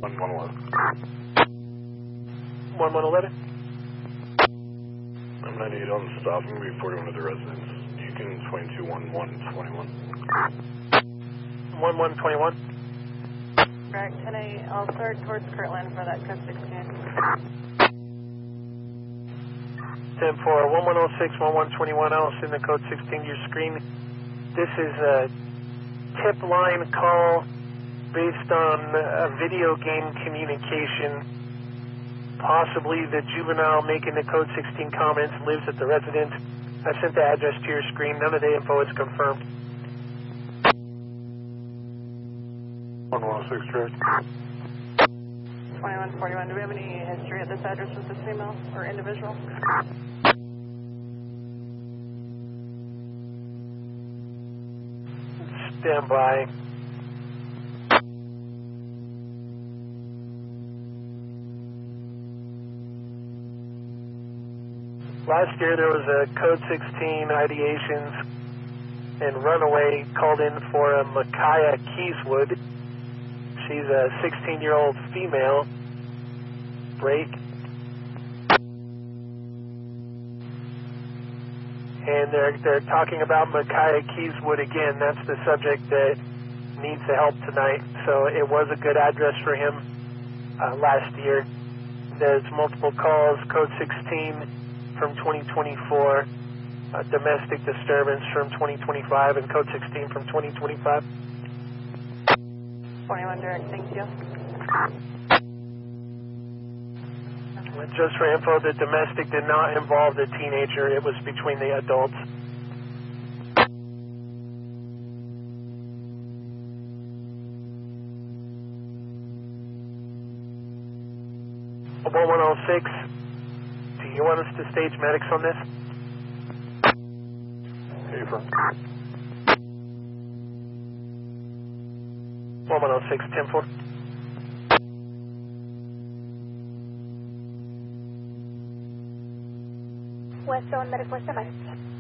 1111. 1111? I'm 98 on the stop. I'm going to be 41 to the residence. You can 221121. 1121? Correct. I'll start towards Kirtland for that code 16. 10-4, 1106, 1121, I'll send the code 16 to your screen. This is a tip line call based on a video game communication. Possibly the juvenile making the code 16 comments lives at the residence. I sent the address to your screen. None of the info is confirmed. 1106, correct. 2141, do we have any history at this address with this female or individual? Stand by. Last year there was a code 16 ideations and runaway called in for a Micaiah Keyswood. She's a 16-year-old female. Break. And they're talking about Micaiah Keyswood again. That's the subject that needs the help tonight. So it was a good address for him last year. There's multiple calls, code 16 from 2024, domestic disturbance from 2025, and code 16 from 2025. 21 direct, thank you. Just for info, the domestic did not involve the teenager. It was between the adults. One 1106. Do you want us to stage medics on this? Hey, firm. 1106, 10-4. West Zone Medic, what's the message?